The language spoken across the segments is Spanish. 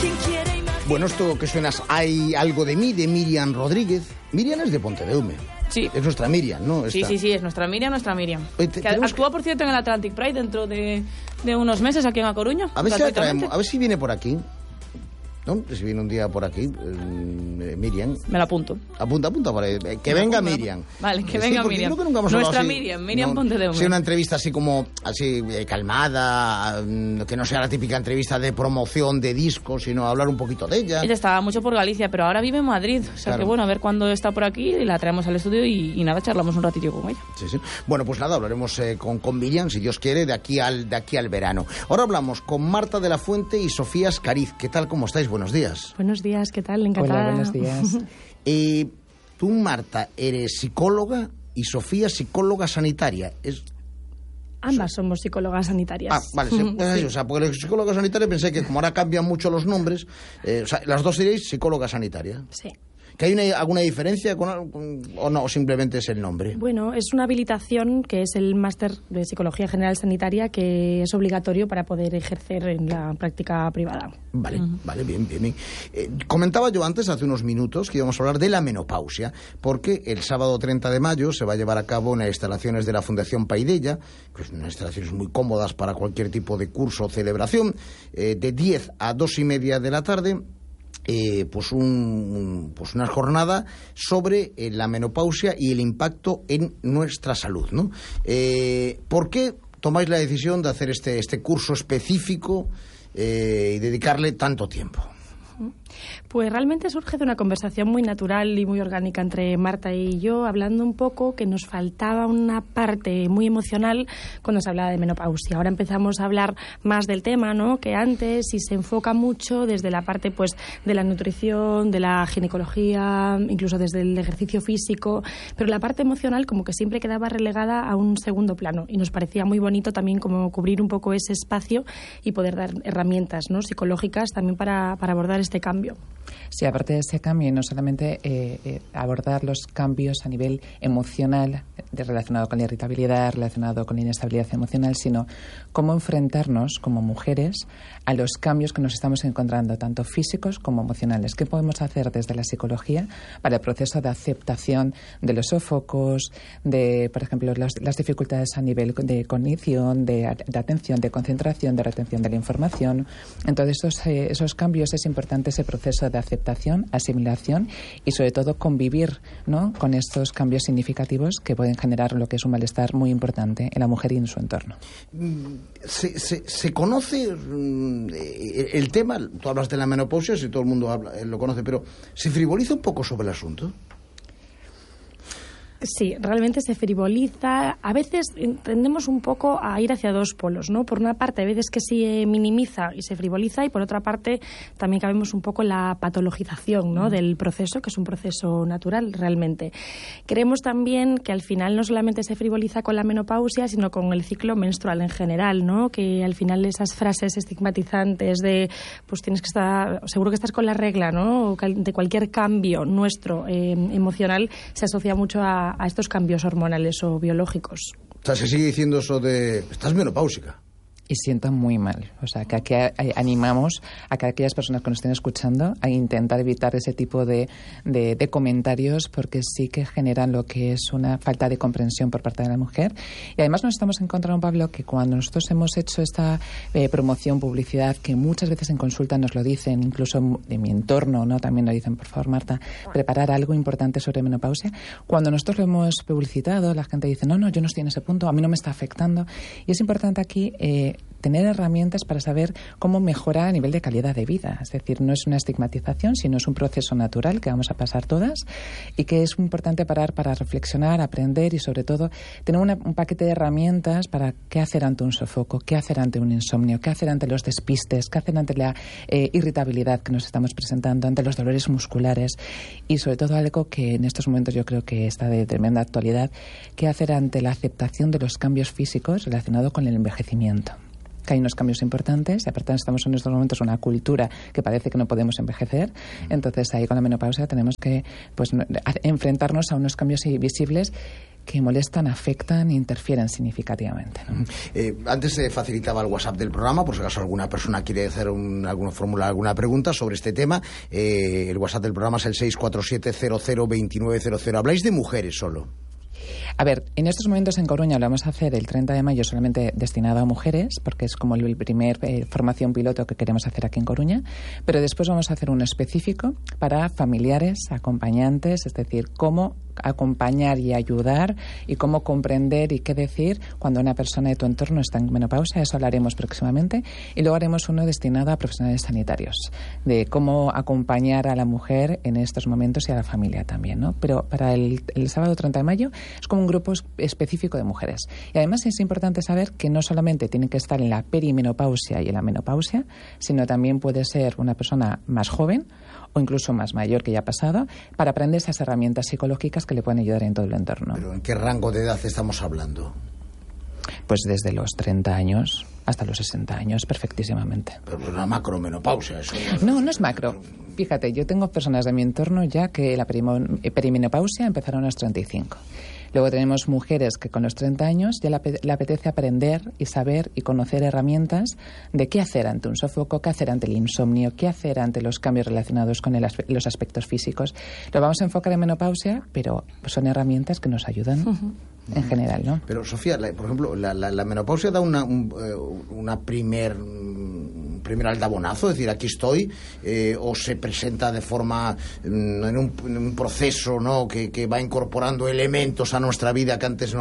Bueno, esto que suenas, hay algo de mí, de Miriam Rodríguez. Miriam es de Pontedeume. Sí. Es nuestra Miriam, ¿no? Sí, es nuestra Miriam. Oye, que actúa, por cierto, en el Atlantic Pride dentro de unos meses aquí en A Coruña. A ver si la traemos, a ver si viene por aquí. ¿No? Si viene un día por aquí, Miriam. Me la apunto. Apunta por ahí. Que venga Miriam. Vale, que venga Miriam. Creo que nunca hemos Nuestra hablado así, Miriam Pontedeume. Sí, una entrevista así como, calmada, que no sea la típica entrevista de promoción de discos, sino hablar un poquito de ella. Ella estaba mucho por Galicia, pero ahora vive en Madrid. O sea, claro. Que bueno, a ver cuándo está por aquí y la traemos al estudio y nada, charlamos un ratillo con ella. Sí. Bueno, pues nada, hablaremos con Miriam, si Dios quiere, de aquí al verano. Ahora hablamos con Marta de la Fuente y Sofía Escariz. ¿Qué tal? ¿Cómo estáis? Buenos días. Buenos días, ¿qué tal? Encantada. Hola, buenos días. Tú, Marta, eres psicóloga y Sofía psicóloga sanitaria. Ambas somos psicólogas sanitarias. Ah, vale, sí. O sea, porque la psicóloga sanitaria pensé que como ahora cambian mucho los nombres, las dos seríais psicóloga sanitaria. Sí. ¿Que hay alguna diferencia o no, o simplemente es el nombre? Bueno, es una habilitación que es el máster de Psicología General Sanitaria que es obligatorio para poder ejercer en la práctica privada. Vale, bien. Comentaba yo antes, hace unos minutos, que íbamos a hablar de la menopausia, porque el sábado 30 de mayo se va a llevar a cabo en las instalaciones de la Fundación Paidella, que son unas instalaciones muy cómodas para cualquier tipo de curso o celebración, de 10 a 2:30 de la tarde, pues una jornada sobre la menopausia y el impacto en nuestra salud, ¿no? ¿Por qué tomáis la decisión de hacer este curso específico y dedicarle tanto tiempo? Pues realmente surge de una conversación muy natural y muy orgánica entre Marta y yo, hablando un poco que nos faltaba una parte muy emocional cuando se hablaba de menopausia. Ahora empezamos a hablar más del tema, ¿no?, que antes, y se enfoca mucho desde la parte pues de la nutrición, de la ginecología, incluso desde el ejercicio físico, pero la parte emocional como que siempre quedaba relegada a un segundo plano, y nos parecía muy bonito también como cubrir un poco ese espacio y poder dar herramientas, ¿no?, psicológicas también para abordar este cambio. Sí, aparte de ese cambio, no solamente abordar los cambios a nivel emocional relacionado con la irritabilidad, relacionado con la inestabilidad emocional, sino cómo enfrentarnos como mujeres a los cambios que nos estamos encontrando, tanto físicos como emocionales. ¿Qué podemos hacer desde la psicología para el proceso de aceptación de los sofocos, de, por ejemplo, las dificultades a nivel de cognición, de atención, de concentración, de retención de la información? Entonces, esos cambios es importante ese proceso de aceptación, asimilación y sobre todo convivir, ¿no?, con estos cambios significativos que pueden generar lo que es un malestar muy importante en la mujer y en su entorno. ¿Se conoce el tema? Tú hablas de la menopausia, si todo el mundo lo conoce, pero ¿se frivoliza un poco sobre el asunto? Sí, realmente se frivoliza. A veces tendemos un poco a ir hacia dos polos, ¿no? Por una parte, a veces que se minimiza y se frivoliza, y por otra parte también cabemos un poco en la patologización, ¿no?, del proceso, que es un proceso natural realmente. Creemos también que al final no solamente se frivoliza con la menopausia, sino con el ciclo menstrual en general, ¿no? Que al final esas frases estigmatizantes de pues tienes que estar, seguro que estás con la regla, ¿no?, de cualquier cambio nuestro emocional, se asocia mucho a estos cambios hormonales o biológicos. O sea, se sigue diciendo eso de estás menopáusica. Y sientan muy mal. O sea, que aquí animamos a que aquellas personas que nos estén escuchando a intentar evitar ese tipo de comentarios, porque sí que generan lo que es una falta de comprensión por parte de la mujer. Y además nos estamos encontrando, Pablo, que cuando nosotros hemos hecho esta promoción, publicidad, que muchas veces en consulta nos lo dicen, incluso de mi entorno, ¿no?, también nos dicen, por favor, Marta, preparar algo importante sobre menopausia. Cuando nosotros lo hemos publicitado, la gente dice, no, yo no estoy en ese punto, a mí no me está afectando. Y es importante aquí tener herramientas para saber cómo mejorar a nivel de calidad de vida. Es decir, no es una estigmatización, sino es un proceso natural que vamos a pasar todas, y que es importante parar para reflexionar, aprender y sobre todo tener un paquete de herramientas para qué hacer ante un sofoco, qué hacer ante un insomnio, qué hacer ante los despistes, qué hacer ante la irritabilidad que nos estamos presentando, ante los dolores musculares, y sobre todo algo que en estos momentos yo creo que está de tremenda actualidad, qué hacer ante la aceptación de los cambios físicos relacionados con el envejecimiento. Que hay unos cambios importantes, y aparte estamos en estos momentos en una cultura que parece que no podemos envejecer. Entonces ahí con la menopausia tenemos que enfrentarnos a unos cambios visibles que molestan, afectan e interfieren significativamente, ¿no? Antes se facilitaba el WhatsApp del programa, por si acaso alguna persona quiere hacer formular alguna pregunta sobre este tema. El WhatsApp del programa es el 647-002900. Habláis de mujeres solo. A ver, en estos momentos en Coruña lo vamos a hacer el 30 de mayo solamente destinado a mujeres, porque es como el primer formación piloto que queremos hacer aquí en Coruña, pero después vamos a hacer uno específico para familiares, acompañantes, es decir, cómo acompañar y ayudar y cómo comprender y qué decir cuando una persona de tu entorno está en menopausia. Eso hablaremos próximamente. Y luego haremos uno destinado a profesionales sanitarios, de cómo acompañar a la mujer en estos momentos y a la familia también, ¿no? Pero para el sábado 30 de mayo es como un grupo específico de mujeres. Y además es importante saber que no solamente tienen que estar en la perimenopausia y en la menopausia, sino también puede ser una persona más joven o incluso más mayor que ya ha pasado, para aprender esas herramientas psicológicas que le pueden ayudar en todo el entorno. ¿Pero en qué rango de edad estamos hablando? Pues desde los 30 años hasta los 60 años, perfectísimamente. Pero es una macromenopausia, eso. No es macro. Fíjate, yo tengo personas de mi entorno ya que la perimenopausia empezaron a los 35. Luego tenemos mujeres que con los 30 años ya le apetece aprender y saber y conocer herramientas de qué hacer ante un sofoco, qué hacer ante el insomnio, qué hacer ante los cambios relacionados con los aspectos físicos. Lo vamos a enfocar en menopausia, pero son herramientas que nos ayudan en general, ¿no? Pero, Sofía, por ejemplo, la menopausia da una primer aldabonazo, es decir, aquí estoy, o se presenta de forma en un proceso, ¿no?, que va incorporando elementos a nuestra vida que antes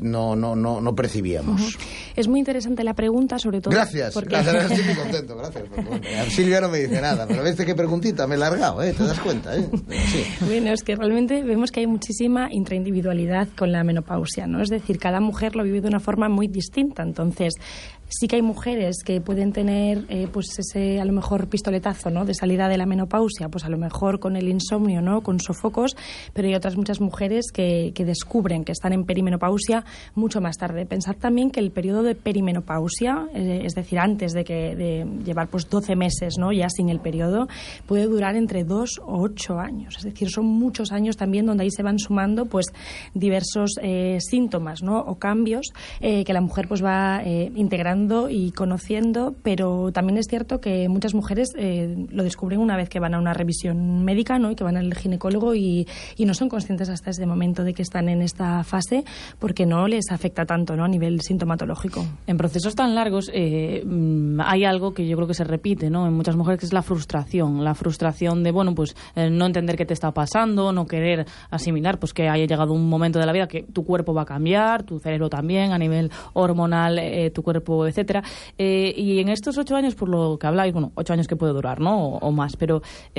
no percibíamos. Es muy interesante la pregunta, sobre todo. Gracias, porque... estoy muy contento, gracias. Silvia no me dice nada, pero ¿viste qué preguntita? Me he largado, ¿te das cuenta? Sí. Bueno, es que realmente vemos que hay muchísima intraindividualidad con la menopausia, ¿no? Es decir, cada mujer lo vive de una forma muy distinta. Entonces, sí que hay mujeres que pueden tener pues ese, a lo mejor, pistoletazo, ¿no?, de salida de la menopausia, pues a lo mejor con el insomnio, ¿no?, con sofocos, pero hay otras muchas mujeres que descubren que están en perimenopausia mucho más tarde. Pensad también que el periodo de perimenopausia, es decir, antes de llevar pues 12 meses, ¿no?, ya sin el periodo, puede durar entre 2 o 8 años. Es decir, son muchos años también donde ahí se van sumando pues diversos síntomas, ¿no?, o cambios que la mujer pues va integrando y conociendo, pero también es cierto que muchas mujeres lo descubren una vez que van a una revisión médica, ¿no?, y que van al ginecólogo y no son conscientes hasta ese momento de que están en esta fase porque no les afecta tanto, ¿no?, a nivel sintomatológico. En procesos tan largos hay algo que yo creo que se repite, ¿no?, en muchas mujeres, que es la frustración de, bueno, pues no entender qué te está pasando, no querer asimilar pues que haya llegado un momento de la vida que tu cuerpo va a cambiar, tu cerebro también, a nivel hormonal, tu cuerpo, etcétera. Y en estos 8 años, por lo que habláis, bueno, 8 años que puede durar, ¿no?, o más, pero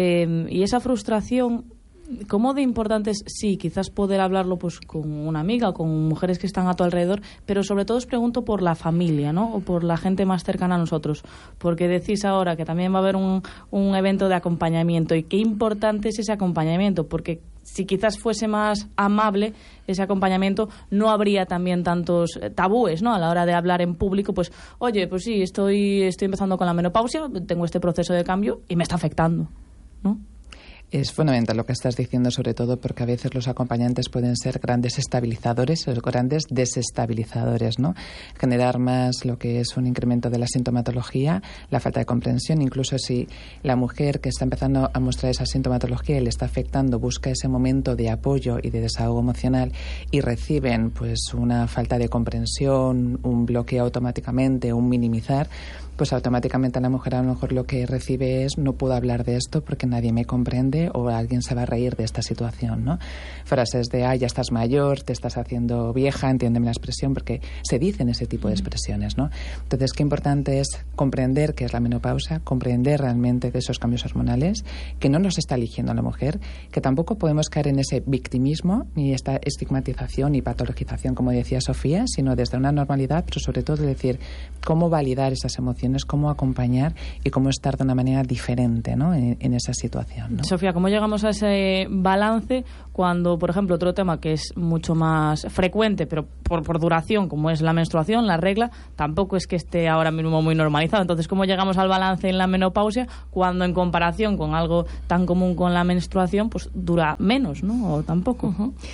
y esa frustración, ¿cómo de importante es, sí, quizás poder hablarlo pues con una amiga o con mujeres que están a tu alrededor, pero sobre todo os pregunto por la familia, ¿no?, o por la gente más cercana a nosotros? Porque decís ahora que también va a haber un evento de acompañamiento, y qué importante es ese acompañamiento, porque si quizás fuese más amable ese acompañamiento, no habría también tantos tabúes, ¿no?, a la hora de hablar en público, pues, oye, pues sí, estoy empezando con la menopausia, tengo este proceso de cambio y me está afectando, ¿no? Es fundamental lo que estás diciendo, sobre todo porque a veces los acompañantes pueden ser grandes estabilizadores o grandes desestabilizadores, ¿no? Generar más lo que es un incremento de la sintomatología, la falta de comprensión. Incluso si la mujer que está empezando a mostrar esa sintomatología y le está afectando busca ese momento de apoyo y de desahogo emocional y reciben pues una falta de comprensión, un bloqueo automáticamente, un minimizar, pues automáticamente la mujer a lo mejor lo que recibe es: no puedo hablar de esto porque nadie me comprende, o alguien se va a reír de esta situación, ¿no? Frases de: ya estás mayor, te estás haciendo vieja, entiéndeme la expresión, porque se dicen ese tipo de expresiones, ¿no? Entonces, qué importante es comprender qué es la menopausia, comprender realmente de esos cambios hormonales, que no nos está eligiendo la mujer, que tampoco podemos caer en ese victimismo ni esta estigmatización y patologización, como decía Sofía, sino desde una normalidad, pero sobre todo decir cómo validar esas emociones, cómo acompañar y cómo estar de una manera diferente, ¿no?, en esa situación, ¿no? Sofía, ¿cómo llegamos a ese balance cuando, por ejemplo, otro tema que es mucho más frecuente, pero por duración, como es la menstruación, la regla, tampoco es que esté ahora mismo muy normalizado? Entonces, ¿cómo llegamos al balance en la menopausia cuando, en comparación con algo tan común con la menstruación, pues dura menos, ¿no?, o tampoco?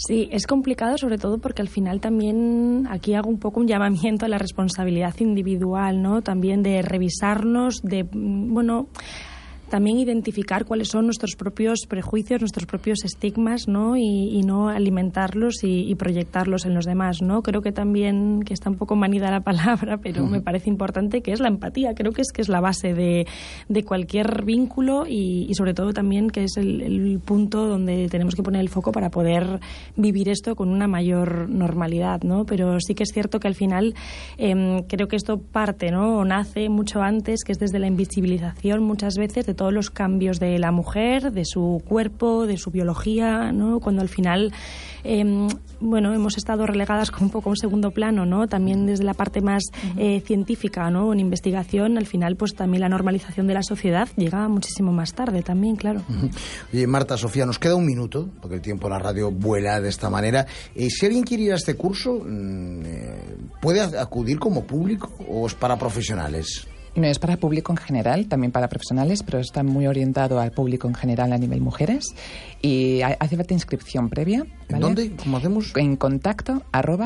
Sí, es complicado sobre todo porque al final también aquí hago un poco un llamamiento a la responsabilidad individual, ¿no? También de revisarnos, de, bueno, también identificar cuáles son nuestros propios prejuicios, nuestros propios estigmas, ¿no? Y no alimentarlos y proyectarlos en los demás, ¿no? Creo que también, que está un poco manida la palabra, pero me parece importante, que es la empatía. Creo que es la base de cualquier vínculo y sobre todo también que es el punto donde tenemos que poner el foco para poder vivir esto con una mayor normalidad, ¿no? Pero sí que es cierto que al final creo que esto parte, ¿no? O nace mucho antes, que es desde la invisibilización muchas veces de todos los cambios de la mujer, de su cuerpo, de su biología, ¿no? Cuando al final, bueno, hemos estado relegadas con un poco a un segundo plano, ¿no? También desde la parte más científica, ¿no? En investigación, al final, pues también la normalización de la sociedad llega muchísimo más tarde también, claro. Oye, Marta, Sofía, nos queda un minuto, porque el tiempo en la radio vuela de esta manera. Si alguien quiere ir a este curso, ¿puede acudir como público o es para profesionales? No, es para público en general, también para profesionales, pero está muy orientado al público en general a nivel mujeres. Y hace falta inscripción previa, ¿vale? ¿En dónde? ¿Cómo hacemos? En contacto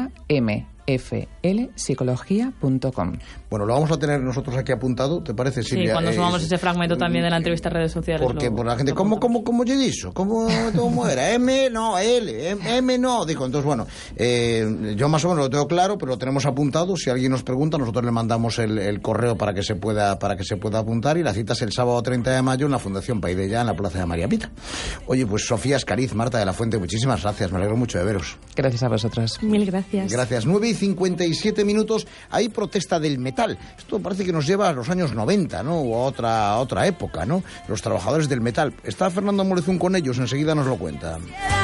@mflpsicología.com. Bueno, lo vamos a tener nosotros aquí apuntado, ¿te parece, Silvia? Sí, cuando subamos ese fragmento también de la entrevista en redes sociales. Porque por la gente, ¿cómo yo dicho? ¿Cómo era? M, no, L, M no, dijo. Entonces, bueno, yo más o menos lo tengo claro, pero lo tenemos apuntado. Si alguien nos pregunta, nosotros le mandamos el correo para que se pueda apuntar, y la cita es el sábado 30 de mayo en la Fundación Paidella, en la Plaza de María Pita. Oye, pues Sofía Escariz, Marta de la Fuente, muchísimas gracias, me alegro mucho de veros. Gracias a vosotros. Mil gracias. Gracias. 9:57. Hay protesta del metal. Esto parece que nos lleva a los años 90, ¿no? O a otra época, ¿no? Los trabajadores del metal. Está Fernando Molezún con ellos, enseguida nos lo cuenta.